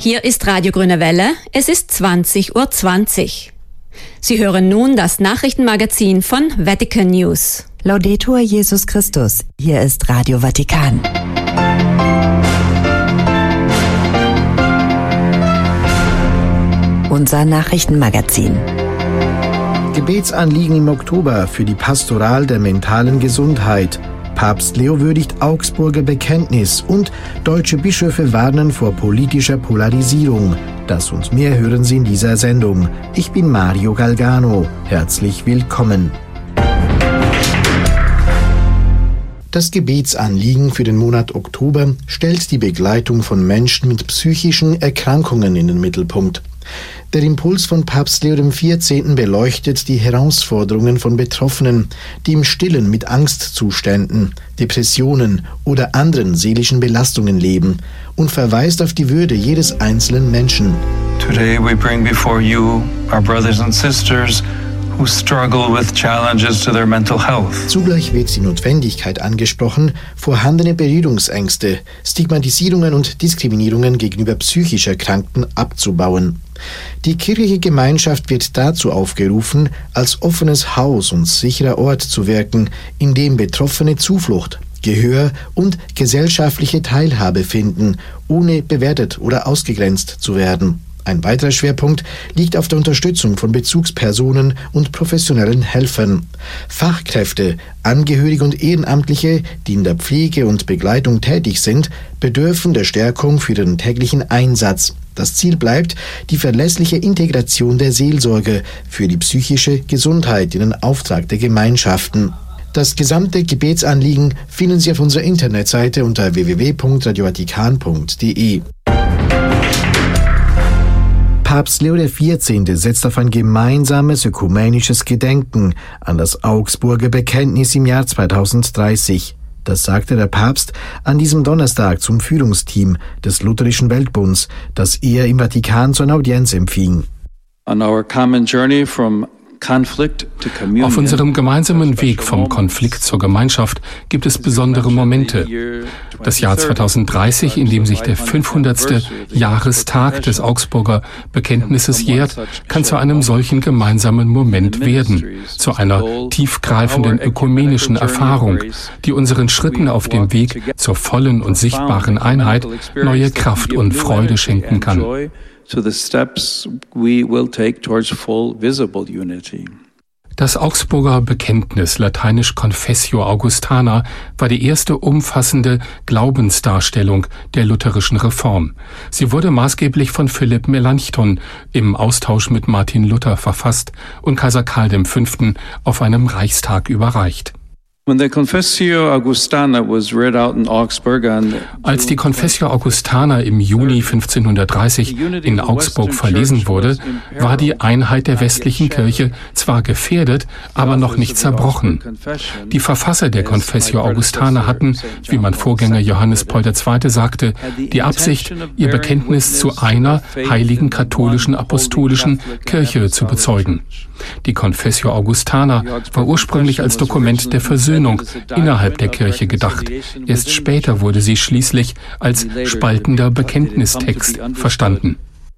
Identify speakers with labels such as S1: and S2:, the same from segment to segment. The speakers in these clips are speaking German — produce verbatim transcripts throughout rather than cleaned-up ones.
S1: Hier ist Radio Grüne Welle, es ist zwanzig Uhr zwanzig. Sie hören nun das Nachrichtenmagazin von Vatican News.
S2: Laudetur Jesus Christus, hier ist Radio Vatikan. Unser Nachrichtenmagazin.
S3: Gebetsanliegen im Oktober für die Pastoral der mentalen Gesundheit. Papst Leo würdigt Augsburger Bekenntnis und deutsche Bischöfe warnen vor politischer Polarisierung. Das und mehr hören Sie in dieser Sendung. Ich bin Mario Galgano. Herzlich willkommen. Das Gebetsanliegen für den Monat Oktober stellt die Begleitung von Menschen mit psychischen Erkrankungen in den Mittelpunkt. Der Impuls von Papst Leo der vierzehnte. beleuchtet die Herausforderungen von Betroffenen, die im Stillen mit Angstzuständen, Depressionen oder anderen seelischen Belastungen leben und verweist auf die Würde jedes einzelnen Menschen.
S4: Today we bring before you our brothers and sisters who struggle with challenges to their mental health.
S3: Zugleich wird die Notwendigkeit angesprochen, vorhandene Berührungsängste, Stigmatisierungen und Diskriminierungen gegenüber psychisch Erkrankten abzubauen. Die kirchliche Gemeinschaft wird dazu aufgerufen, als offenes Haus und sicherer Ort zu wirken, in dem Betroffene Zuflucht, Gehör und gesellschaftliche Teilhabe finden, ohne bewertet oder ausgegrenzt zu werden. Ein weiterer Schwerpunkt liegt auf der Unterstützung von Bezugspersonen und professionellen Helfern. Fachkräfte, Angehörige und Ehrenamtliche, die in der Pflege und Begleitung tätig sind, bedürfen der Stärkung für ihren täglichen Einsatz. Das Ziel bleibt die verlässliche Integration der Seelsorge für die psychische Gesundheit in den Auftrag der Gemeinschaften. Das gesamte Gebetsanliegen finden Sie auf unserer Internetseite unter w w w punkt radio vatikan punkt d e. Papst Leo der vierzehnte. setzt auf ein gemeinsames ökumenisches Gedenken an das Augsburger Bekenntnis im Jahr zweitausenddreißig. Das sagte der Papst an diesem Donnerstag zum Führungsteam des Lutherischen Weltbunds, das er im Vatikan zu einer Audienz empfing.
S4: On our common journey from
S5: Auf unserem gemeinsamen Weg vom Konflikt zur Gemeinschaft gibt es besondere Momente. Das Jahr zweitausenddreißig, in dem sich der fünfhundertste. Jahrestag des Augsburger Bekenntnisses jährt, kann zu einem solchen gemeinsamen Moment werden, zu einer tiefgreifenden ökumenischen Erfahrung, die unseren Schritten auf dem Weg zur vollen und sichtbaren Einheit neue Kraft und Freude schenken kann.
S4: to the steps we will take towards full visible unity.
S5: Das Augsburger Bekenntnis, lateinisch Confessio Augustana, war die erste umfassende Glaubensdarstellung der lutherischen Reform. Sie wurde maßgeblich von Philipp Melanchthon im Austausch mit Martin Luther verfasst und Kaiser Karl der Fünfte. Auf einem Reichstag überreicht. Als die Confessio Augustana im Juni fünfzehnhundertdreißig in Augsburg verlesen wurde, war die Einheit der westlichen Kirche zwar gefährdet, aber noch nicht zerbrochen. Die Verfasser der Confessio Augustana hatten, wie mein Vorgänger Johannes Paul der Zweite. sagte, die Absicht, ihr Bekenntnis zu einer heiligen katholischen apostolischen Kirche zu bezeugen. Die Confessio Augustana war ursprünglich als Dokument der Versöhnung innerhalb der Kirche gedacht. Erst später wurde sie schließlich als spaltender Bekenntnistext verstanden.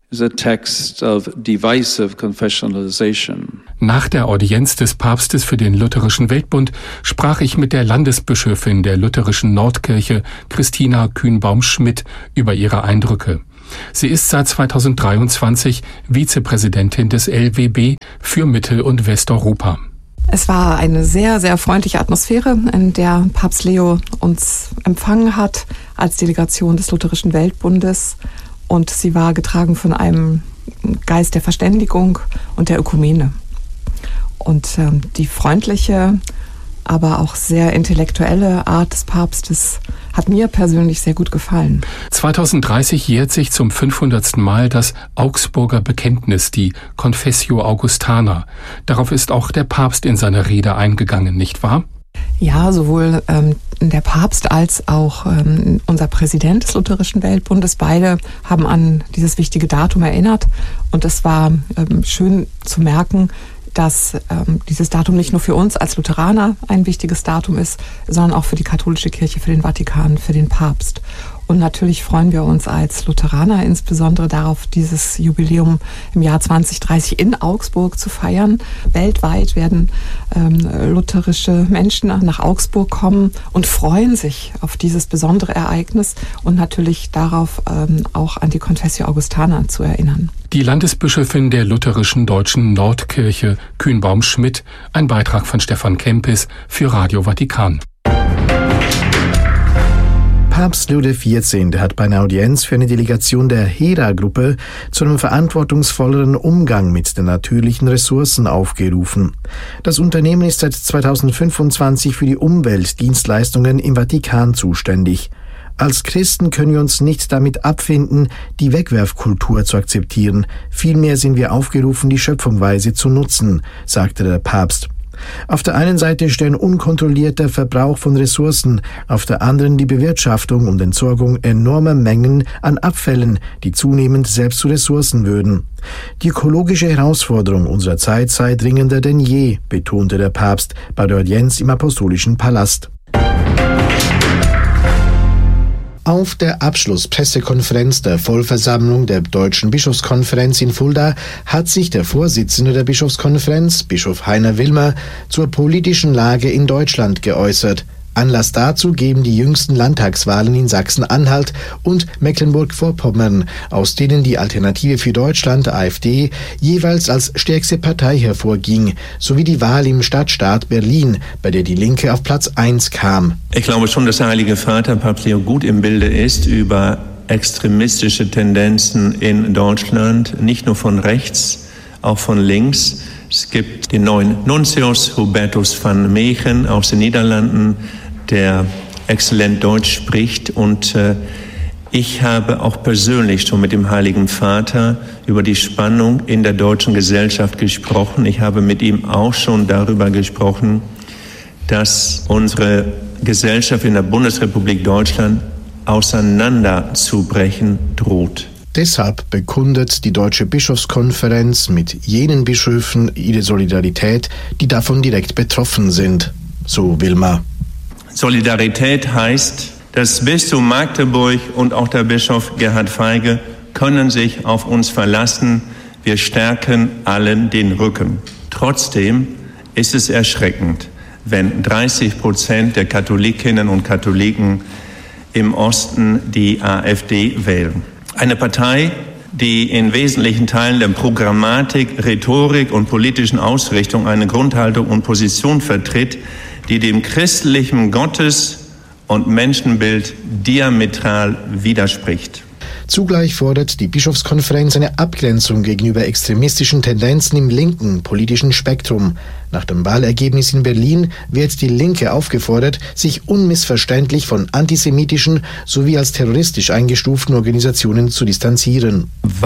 S5: Nach der Audienz des Papstes für den Lutherischen Weltbund sprach ich mit der Landesbischöfin der Lutherischen Nordkirche, Christina Kühnbaum-Schmidt, über ihre Eindrücke. Sie ist seit zweitausenddreiundzwanzig Vizepräsidentin des L W B für Mittel- und Westeuropa.
S6: Es war eine sehr, sehr freundliche Atmosphäre, in der Papst Leo uns empfangen hat als Delegation des Lutherischen Weltbundes. Und sie war getragen von einem Geist der Verständigung und der Ökumene. Und ähm, die freundliche, aber auch sehr intellektuelle Art des Papstes hat mir persönlich sehr gut gefallen.
S5: zweitausenddreißig jährt sich zum fünfhundertsten. Mal das Augsburger Bekenntnis, die Confessio Augustana. Darauf ist auch der Papst in seiner Rede eingegangen, nicht wahr?
S6: Ja, sowohl ähm, der Papst als auch ähm, unser Präsident des Lutherischen Weltbundes, beide haben an dieses wichtige Datum erinnert. Und es war ähm, schön zu merken, dass ähm, dieses Datum nicht nur für uns als Lutheraner ein wichtiges Datum ist, sondern auch für die katholische Kirche, für den Vatikan, für den Papst. Und natürlich freuen wir uns als Lutheraner insbesondere darauf, dieses Jubiläum im Jahr zwanzig dreißig in Augsburg zu feiern. Weltweit werden ähm, lutherische Menschen nach Augsburg kommen und freuen sich auf dieses besondere Ereignis und natürlich darauf, ähm, auch an die Confessio Augustana zu erinnern.
S5: Die Landesbischöfin der lutherischen deutschen Nordkirche, Kühnbaum-Schmidt, ein Beitrag von Stefan Kempis für Radio Vatikan.
S3: Papst Leo der vierzehnte. Hat bei einer Audienz für eine Delegation der Hera-Gruppe zu einem verantwortungsvolleren Umgang mit den natürlichen Ressourcen aufgerufen. Das Unternehmen ist seit zweitausendfünfundzwanzig für die Umweltdienstleistungen im Vatikan zuständig. Als Christen können wir uns nicht damit abfinden, die Wegwerfkultur zu akzeptieren. Vielmehr sind wir aufgerufen, die Schöpfung weise zu nutzen, sagte der Papst. Auf der einen Seite stehen unkontrollierter Verbrauch von Ressourcen, auf der anderen die Bewirtschaftung und Entsorgung enormer Mengen an Abfällen, die zunehmend selbst zu Ressourcen würden. Die ökologische Herausforderung unserer Zeit sei dringender denn je, betonte der Papst bei der Audienz im Apostolischen Palast. Auf der Abschlusspressekonferenz der Vollversammlung der Deutschen Bischofskonferenz in Fulda hat sich der Vorsitzende der Bischofskonferenz, Bischof Heiner Wilmer, zur politischen Lage in Deutschland geäußert. Anlass dazu geben die jüngsten Landtagswahlen in Sachsen-Anhalt und Mecklenburg-Vorpommern, aus denen die Alternative für Deutschland, AfD, jeweils als stärkste Partei hervorging, sowie die Wahl im Stadtstaat Berlin, bei der die Linke auf Platz eins kam.
S4: Ich glaube schon, dass der Heilige Vater, Papst Leo, gut im Bilde ist über extremistische Tendenzen in Deutschland, nicht nur von rechts, auch von links. Es gibt den neuen Nuntius, Hubertus van Meegen aus den Niederlanden, der exzellent Deutsch spricht. Und äh, ich habe auch persönlich schon mit dem Heiligen Vater über die Spannung in der deutschen Gesellschaft gesprochen. Ich habe mit ihm auch schon darüber gesprochen, dass unsere Gesellschaft in der Bundesrepublik Deutschland auseinanderzubrechen droht.
S3: Deshalb bekundet die Deutsche Bischofskonferenz mit jenen Bischöfen ihre Solidarität, die davon direkt betroffen sind, so Wilmer.
S4: Solidarität heißt, das Bistum Magdeburg und auch der Bischof Gerhard Feige können sich auf uns verlassen. Wir stärken allen den Rücken. Trotzdem ist es erschreckend, wenn dreißig Prozent der Katholikinnen und Katholiken im Osten die AfD wählen. Eine Partei, die in wesentlichen Teilen der Programmatik, Rhetorik und politischen Ausrichtung eine Grundhaltung und Position vertritt, die dem christlichen Gottes- und Menschenbild diametral widerspricht.
S3: Zugleich fordert die Bischofskonferenz eine Abgrenzung gegenüber extremistischen Tendenzen im linken politischen Spektrum. Nach dem Wahlergebnis in Berlin wird die Linke aufgefordert, sich unmissverständlich von antisemitischen sowie als terroristisch eingestuften Organisationen zu distanzieren.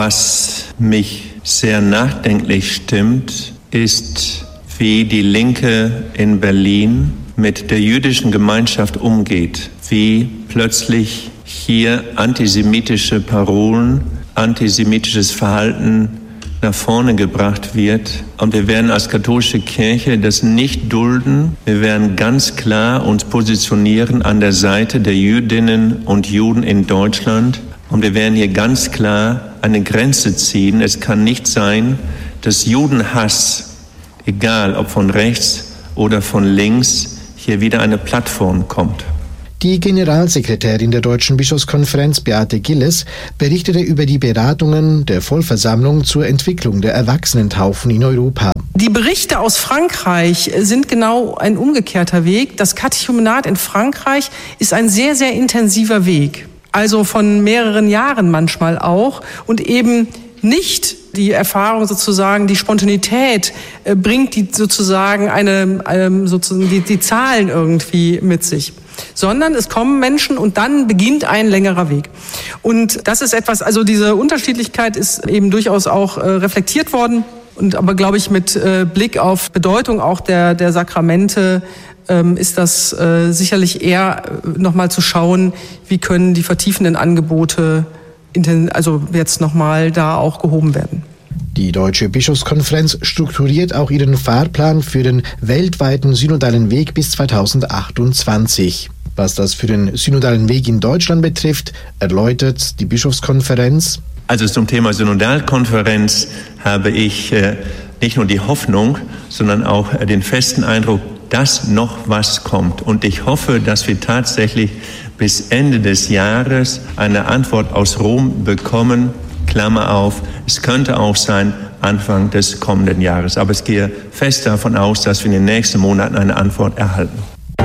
S4: Was mich sehr nachdenklich stimmt, ist, wie die Linke in Berlin mit der jüdischen Gemeinschaft umgeht, wie plötzlich hier antisemitische Parolen, antisemitisches Verhalten nach vorne gebracht wird. Und wir werden als katholische Kirche das nicht dulden. Wir werden ganz klar uns positionieren an der Seite der Jüdinnen und Juden in Deutschland. Und wir werden hier ganz klar eine Grenze ziehen. Es kann nicht sein, dass Judenhass, egal ob von rechts oder von links, hier wieder eine Plattform kommt.
S3: Die Generalsekretärin der Deutschen Bischofskonferenz, Beate Gilles, berichtete über die Beratungen der Vollversammlung zur Entwicklung der Erwachsenentaufen in Europa.
S7: Die Berichte aus Frankreich sind genau ein umgekehrter Weg. Das Katechumenat in Frankreich ist ein sehr, sehr intensiver Weg. Also von mehreren Jahren manchmal auch und eben nicht die Erfahrung sozusagen, die Spontanität äh, bringt die sozusagen eine, eine sozusagen die, die Zahlen irgendwie mit sich, sondern es kommen Menschen und dann beginnt ein längerer Weg. Und das ist etwas, also diese Unterschiedlichkeit ist eben durchaus auch äh, reflektiert worden und aber glaube ich mit äh, Blick auf Bedeutung auch der, der Sakramente ähm, ist das äh, sicherlich eher äh, nochmal zu schauen, wie können die vertiefenden Angebote also jetzt nochmal da auch gehoben werden.
S3: Die Deutsche Bischofskonferenz strukturiert auch ihren Fahrplan für den weltweiten synodalen Weg bis zweitausendachtundzwanzig. Was das für den synodalen Weg in Deutschland betrifft, erläutert die Bischofskonferenz.
S4: Also zum Thema Synodalkonferenz habe ich äh, nicht nur die Hoffnung, sondern auch äh, den festen Eindruck, dass noch was kommt. Und ich hoffe, dass wir tatsächlich bis Ende des Jahres eine Antwort aus Rom bekommen. Klammer auf, es könnte auch sein Anfang des kommenden Jahres. Aber ich gehe fest davon aus, dass wir in den nächsten Monaten eine Antwort erhalten.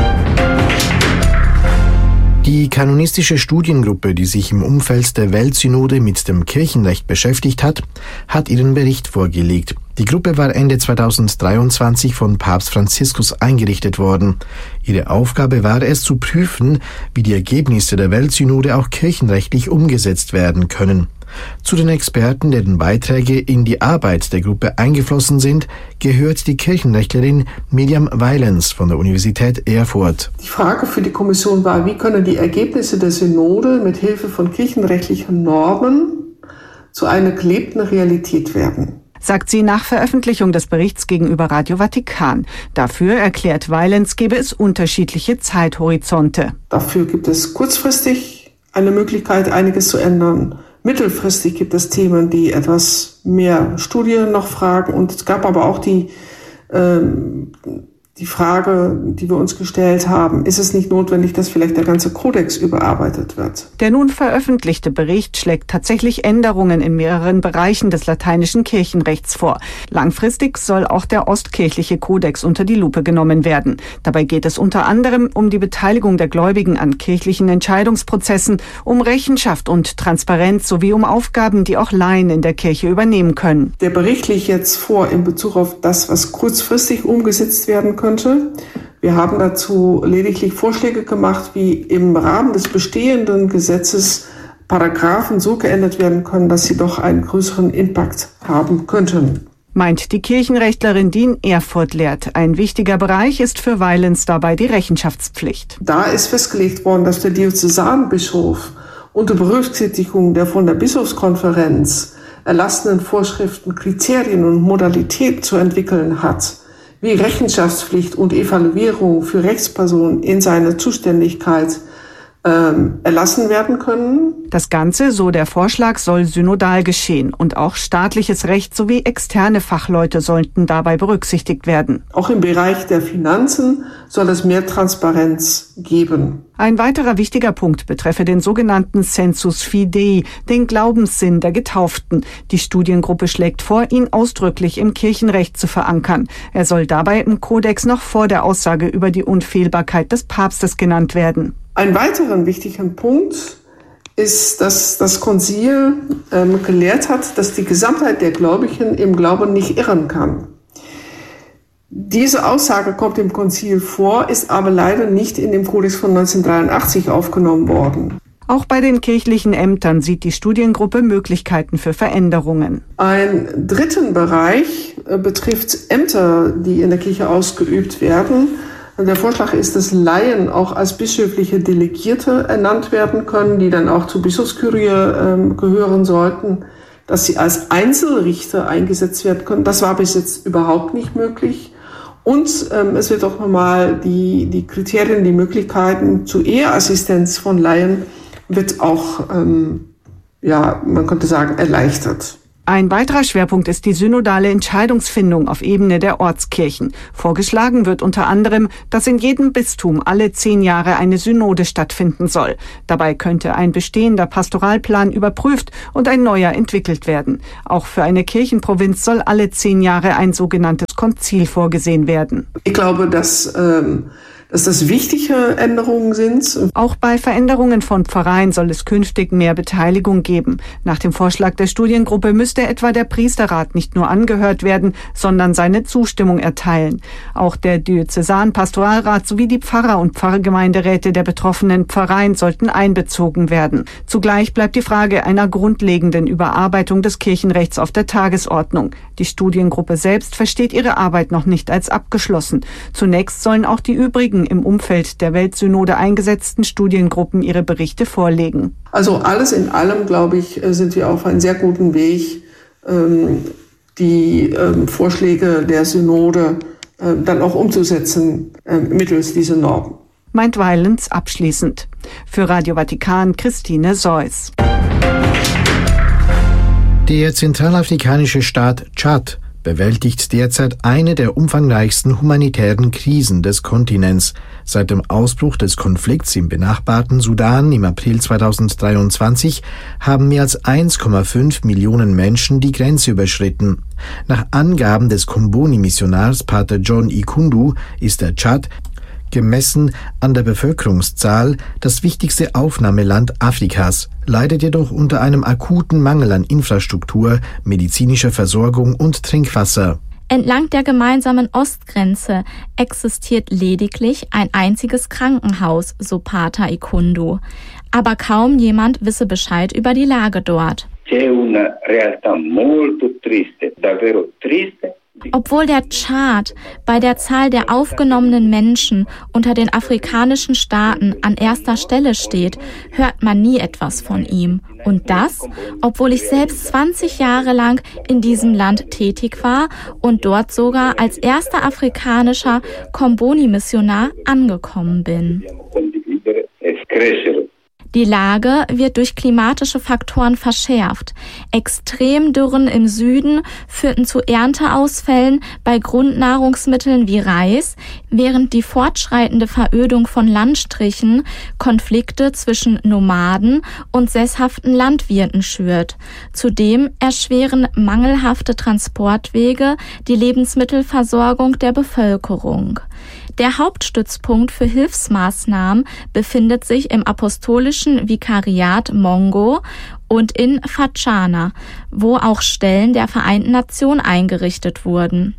S3: Die kanonistische Studiengruppe, die sich im Umfeld der Weltsynode mit dem Kirchenrecht beschäftigt hat, hat ihren Bericht vorgelegt. Die Gruppe war Ende zweitausenddreiundzwanzig von Papst Franziskus eingerichtet worden. Ihre Aufgabe war es, zu prüfen, wie die Ergebnisse der Weltsynode auch kirchenrechtlich umgesetzt werden können. Zu den Experten, deren Beiträge in die Arbeit der Gruppe eingeflossen sind, gehört die Kirchenrechtlerin Miriam Weilens von der Universität Erfurt.
S8: Die Frage für die Kommission war, wie können die Ergebnisse der Synode mit Hilfe von kirchenrechtlichen Normen zu einer gelebten Realität werden.
S9: Sagt sie nach Veröffentlichung des Berichts gegenüber Radio Vatikan. Dafür, erklärt Weilens, gebe es unterschiedliche Zeithorizonte.
S8: Dafür gibt es kurzfristig eine Möglichkeit, einiges zu ändern. Mittelfristig gibt es Themen, die etwas mehr Studien noch fragen. Und es gab aber auch die, ähm, die Frage, die wir uns gestellt haben, ist es nicht notwendig, dass vielleicht der ganze Kodex überarbeitet wird?
S9: Der nun veröffentlichte Bericht schlägt tatsächlich Änderungen in mehreren Bereichen des lateinischen Kirchenrechts vor. Langfristig soll auch der ostkirchliche Kodex unter die Lupe genommen werden. Dabei geht es unter anderem um die Beteiligung der Gläubigen an kirchlichen Entscheidungsprozessen, um Rechenschaft und Transparenz sowie um Aufgaben, die auch Laien in der Kirche übernehmen können.
S8: Der Bericht liegt jetzt vor in Bezug auf das, was kurzfristig umgesetzt werden könnte. Wir haben dazu lediglich Vorschläge gemacht, wie im Rahmen des bestehenden Gesetzes Paragraphen so geändert werden können, dass sie doch einen größeren Impact haben könnten.
S9: Meint die Kirchenrechtlerin, die in Erfurt lehrt. Ein wichtiger Bereich ist für Weilens dabei die Rechenschaftspflicht.
S8: Da ist festgelegt worden, dass der Diözesanbischof unter Berücksichtigung der von der Bischofskonferenz erlassenen Vorschriften, Kriterien und Modalitäten zu entwickeln hat, wie Rechenschaftspflicht und Evaluierung für Rechtspersonen in seiner Zuständigkeit ähm, erlassen werden können.
S9: Das Ganze, so der Vorschlag, soll synodal geschehen und auch staatliches Recht sowie externe Fachleute sollten dabei berücksichtigt werden.
S8: Auch im Bereich der Finanzen soll es mehr Transparenz geben.
S9: Ein weiterer wichtiger Punkt betreffe den sogenannten Sensus Fidei, den Glaubenssinn der Getauften. Die Studiengruppe schlägt vor, ihn ausdrücklich im Kirchenrecht zu verankern. Er soll dabei im Kodex noch vor der Aussage über die Unfehlbarkeit des Papstes genannt werden.
S8: Ein weiterer wichtiger Punkt ist, dass das Konzil ähm, gelehrt hat, dass die Gesamtheit der Gläubigen im Glauben nicht irren kann. Diese Aussage kommt im Konzil vor, ist aber leider nicht in dem Kodex von neunzehnhundertdreiundachtzig aufgenommen worden.
S9: Auch bei den kirchlichen Ämtern sieht die Studiengruppe Möglichkeiten für Veränderungen.
S8: Ein dritten Bereich äh, betrifft Ämter, die in der Kirche ausgeübt werden. Der Vorschlag ist, dass Laien auch als bischöfliche Delegierte ernannt werden können, die dann auch zur Bischofskurie ähm, gehören sollten, dass sie als Einzelrichter eingesetzt werden können. Das war bis jetzt überhaupt nicht möglich. Und ähm, es wird auch nochmal die, die Kriterien, die Möglichkeiten zur Eheassistenz von Laien wird auch, ähm, ja, man könnte sagen, erleichtert.
S9: Ein weiterer Schwerpunkt ist die synodale Entscheidungsfindung auf Ebene der Ortskirchen. Vorgeschlagen wird unter anderem, dass in jedem Bistum alle zehn Jahre eine Synode stattfinden soll. Dabei könnte ein bestehender Pastoralplan überprüft und ein neuer entwickelt werden. Auch für eine Kirchenprovinz soll alle zehn Jahre ein sogenanntes Konzil vorgesehen werden.
S8: Ich glaube, dass ähm dass das wichtige Änderungen sind.
S9: Auch bei Veränderungen von Pfarreien soll es künftig mehr Beteiligung geben. Nach dem Vorschlag der Studiengruppe müsste etwa der Priesterrat nicht nur angehört werden, sondern seine Zustimmung erteilen. Auch der Diözesanpastoralrat sowie die Pfarrer und Pfarrgemeinderäte der betroffenen Pfarreien sollten einbezogen werden. Zugleich bleibt die Frage einer grundlegenden Überarbeitung des Kirchenrechts auf der Tagesordnung. Die Studiengruppe selbst versteht ihre Arbeit noch nicht als abgeschlossen. Zunächst sollen auch die übrigen im Umfeld der Weltsynode eingesetzten Studiengruppen ihre Berichte vorlegen.
S8: Also alles in allem, glaube ich, sind wir auf einem sehr guten Weg, die Vorschläge der Synode dann auch umzusetzen mittels dieser Normen.
S9: meint Violence abschließend. Für Radio Vatikan Christine Seuss.
S3: Der zentralafrikanische Staat Tschad bewältigt derzeit eine der umfangreichsten humanitären Krisen des Kontinents. Seit dem Ausbruch des Konflikts im benachbarten Sudan im April zweitausenddreiundzwanzig haben mehr als eins Komma fünf Millionen Menschen die Grenze überschritten. Nach Angaben des Comboni-Missionars Pater John Ikundu ist der Tschad gemessen an der Bevölkerungszahl das wichtigste Aufnahmeland Afrikas, leidet jedoch unter einem akuten Mangel an Infrastruktur, medizinischer Versorgung und Trinkwasser.
S10: Entlang der gemeinsamen Ostgrenze existiert lediglich ein einziges Krankenhaus, so Pater Ikundu. Aber kaum jemand wisse Bescheid über die Lage dort. Obwohl der Tschad bei der Zahl der aufgenommenen Menschen unter den afrikanischen Staaten an erster Stelle steht, hört man nie etwas von ihm. Und das, obwohl ich selbst zwanzig Jahre lang in diesem Land tätig war und dort sogar als erster afrikanischer Comboni-Missionar angekommen bin. Die Lage wird durch klimatische Faktoren verschärft. Extremdürren im Süden führten zu Ernteausfällen bei Grundnahrungsmitteln wie Reis, während die fortschreitende Verödung von Landstrichen Konflikte zwischen Nomaden und sesshaften Landwirten schürt. Zudem erschweren mangelhafte Transportwege die Lebensmittelversorgung der Bevölkerung. Der Hauptstützpunkt für Hilfsmaßnahmen befindet sich im apostolischen Vikariat Mongo und in Fatschana, wo auch Stellen der Vereinten Nationen eingerichtet wurden.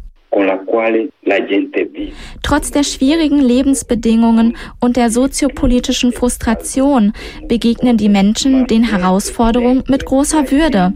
S10: Trotz der schwierigen Lebensbedingungen und der soziopolitischen Frustration begegnen die Menschen den Herausforderungen mit großer Würde,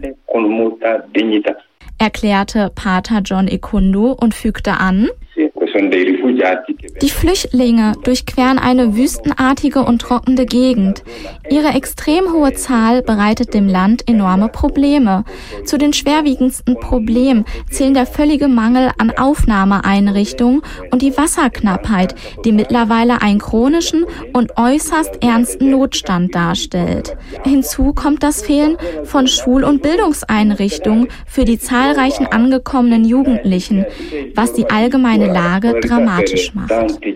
S10: erklärte Pater John Ikundu und fügte an: Die Flüchtlinge durchqueren eine wüstenartige und trockene Gegend. Ihre extrem hohe Zahl bereitet dem Land enorme Probleme. Zu den schwerwiegendsten Problemen zählen der völlige Mangel an Aufnahmeeinrichtungen und die Wasserknappheit, die mittlerweile einen chronischen und äußerst ernsten Notstand darstellt. Hinzu kommt das Fehlen von Schul- und Bildungseinrichtungen für die zahlreichen angekommenen Jugendlichen, was die allgemeine Lage dramatisch macht.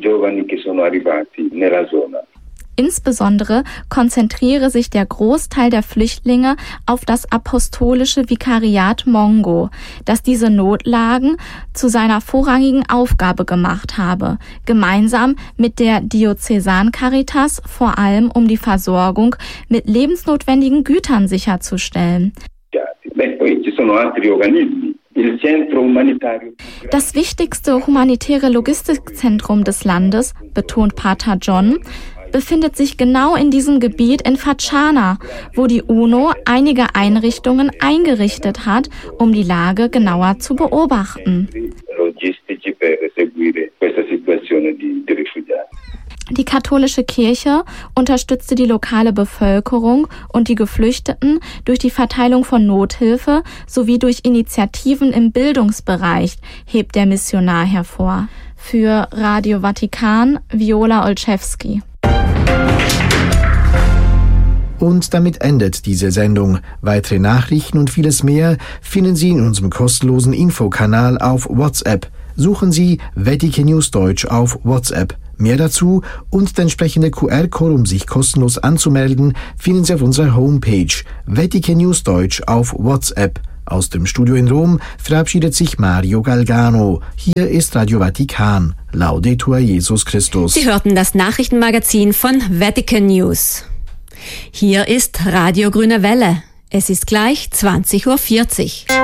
S10: Insbesondere konzentriere sich der Großteil der Flüchtlinge auf das apostolische Vikariat Mongo, das diese Notlagen zu seiner vorrangigen Aufgabe gemacht habe, gemeinsam mit der Diözesancaritas vor allem um die Versorgung mit lebensnotwendigen Gütern sicherzustellen. Das wichtigste humanitäre Logistikzentrum des Landes, betont Pater John, befindet sich genau in diesem Gebiet in Fatschana, wo die UNO einige Einrichtungen eingerichtet hat, um die Lage genauer zu beobachten. Die katholische Kirche unterstützte die lokale Bevölkerung und die Geflüchteten durch die Verteilung von Nothilfe sowie durch Initiativen im Bildungsbereich, hebt der Missionar hervor. Für Radio Vatikan, Viola Olszewski.
S3: Und damit endet diese Sendung. Weitere Nachrichten und vieles mehr finden Sie in unserem kostenlosen Infokanal auf WhatsApp. Suchen Sie Vatikan News Deutsch auf WhatsApp. Mehr dazu und der entsprechende Q R-Code, um sich kostenlos anzumelden, finden Sie auf unserer Homepage Vatikan News Deutsch auf WhatsApp. Aus dem Studio in Rom verabschiedet sich Mario Galgano. Hier ist Radio Vatikan. Laudetur Jesus Christus.
S1: Sie hörten das Nachrichtenmagazin von Vatikan News. Hier ist Radio Grüne Welle. Es ist gleich zwanzig Uhr vierzig.